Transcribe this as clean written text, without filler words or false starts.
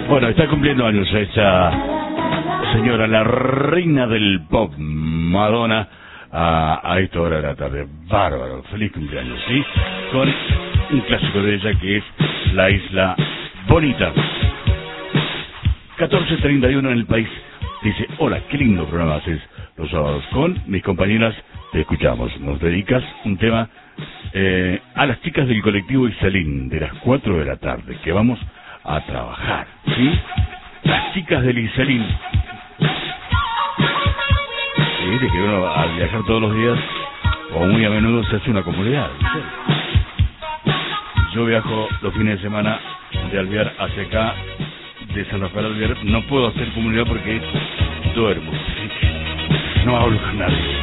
Bueno, está cumpliendo años esta señora, la reina del pop, Madonna, a esta hora de la tarde. Bárbaro, feliz cumpleaños, ¿sí? Con un clásico de ella que es La Isla Bonita. 14:31 en el país. Dice, hola, qué lindo programa haces los sábados. Con mis compañeras te escuchamos. Nos dedicas un tema a las chicas del colectivo Iselín de las 4 de la tarde, que vamos a trabajar, ¿sí? Las chicas del Iselín. Sí, de que uno al viajar todos los días, o muy a menudo, se hace una comunidad, ¿sí? Yo viajo los fines de semana de Alvear hacia acá, de San Rafael a Alvear. No puedo hacer comunidad porque duermo, ¿sí? No hablo con nadie.